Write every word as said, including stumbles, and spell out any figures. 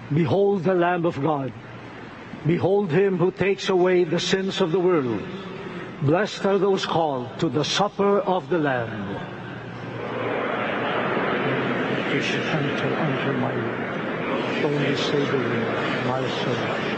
Behold the Lamb of God. Behold him who takes away the sins of the world. Blessed are those called to the supper of the Lamb. Enter unto my will. Only say the word, my soul